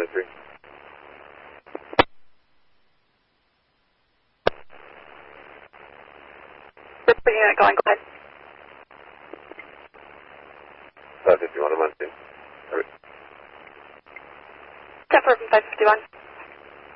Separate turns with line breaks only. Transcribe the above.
23.
Unit going, go ahead.
51 to 1,